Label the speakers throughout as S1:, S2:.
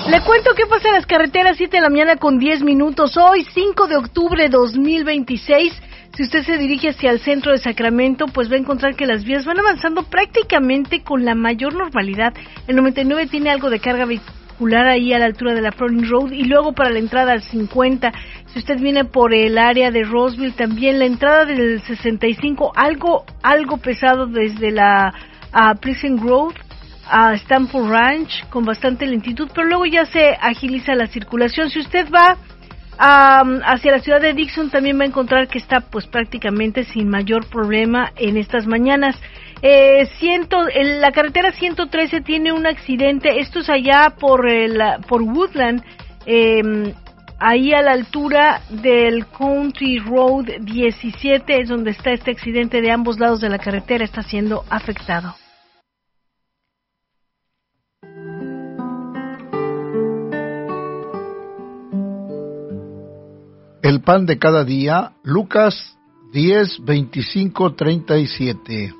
S1: Le cuento qué pasa en las carreteras, 7 de la mañana con 10 minutos. Hoy, 5 de octubre de 2026. Si usted se dirige hacia el centro de Sacramento, pues va a encontrar que las vías van avanzando prácticamente con la mayor normalidad. El 99 tiene algo de carga vehicular ahí a la altura de la Froning Road, y luego para la entrada al 50. Si usted viene por el área de Roseville, también la entrada del 65, algo pesado desde la Pleasant Grove a Stanford Ranch, con bastante lentitud, pero luego ya se agiliza la circulación. Si usted va hacia la ciudad de Dixon, también va a encontrar que está pues prácticamente sin mayor problema en estas mañanas. La carretera 113 tiene un accidente, esto es allá por Woodland, ahí a la altura del Country Road 17 es donde está este accidente. De ambos lados de la carretera está siendo afectado.
S2: El pan de cada día, Lucas 10, 25, 37.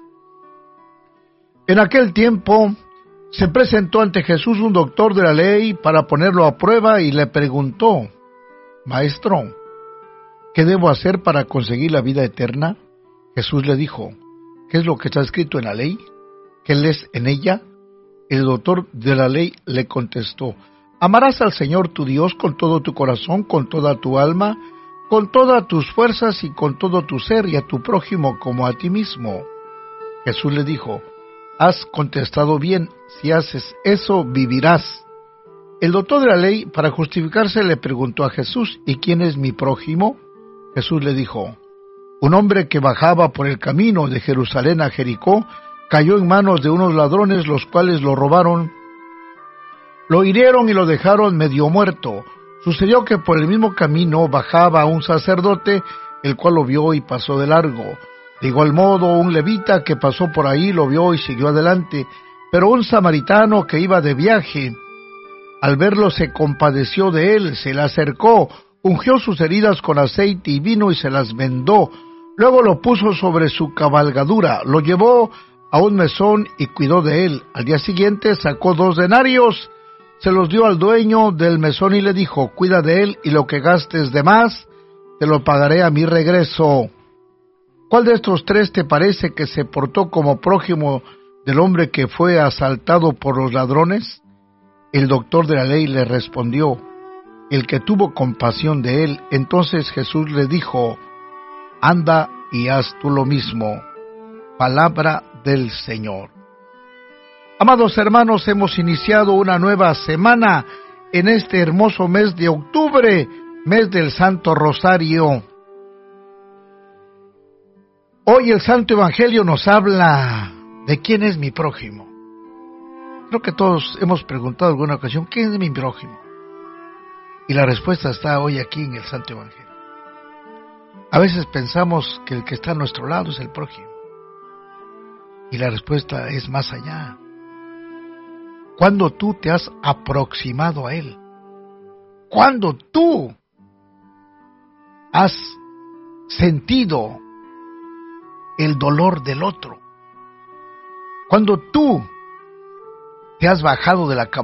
S2: En aquel tiempo se presentó ante Jesús un doctor de la ley para ponerlo a prueba y le preguntó: Maestro, ¿qué debo hacer para conseguir la vida eterna? Jesús le dijo: ¿qué es lo que está escrito en la ley? ¿Qué lees en ella? El doctor de la ley le contestó: amarás al Señor tu Dios con todo tu corazón, con toda tu alma, con todas tus fuerzas y con todo tu ser, y a tu prójimo como a ti mismo. Jesús le dijo: has contestado bien, si haces eso vivirás. El doctor de la ley, para justificarse, le preguntó a Jesús: ¿y quién es mi prójimo? Jesús le dijo: un hombre que bajaba por el camino de Jerusalén a Jericó cayó en manos de unos ladrones, los cuales lo robaron, lo hirieron y lo dejaron medio muerto. Sucedió que por el mismo camino bajaba un sacerdote, el cual lo vio y pasó de largo. De igual modo, un levita que pasó por ahí lo vio y siguió adelante. Pero un samaritano que iba de viaje, al verlo se compadeció de él, se le acercó, ungió sus heridas con aceite y vino y se las vendó. Luego lo puso sobre su cabalgadura, lo llevó a un mesón y cuidó de él. Al día siguiente sacó 2 denarios, se los dio al dueño del mesón y le dijo: cuida de él, y lo que gastes de más te lo pagaré a mi regreso. ¿Cuál de estos 3 te parece que se portó como prójimo del hombre que fue asaltado por los ladrones? El doctor de la ley le respondió: el que tuvo compasión de él. Entonces Jesús le dijo: anda y haz tú lo mismo. Palabra del Señor. Amados hermanos, hemos iniciado una nueva semana en este hermoso mes de octubre, mes del Santo Rosario. Hoy el Santo Evangelio nos habla de quién es mi prójimo. Creo que todos hemos preguntado en alguna ocasión: ¿quién es mi prójimo? Y la respuesta está hoy aquí en el Santo Evangelio. A veces pensamos que el que está a nuestro lado es el prójimo, y la respuesta es más allá. Cuando tú te has aproximado a Él, cuando tú has sentido el dolor del otro, cuando tú te has bajado de la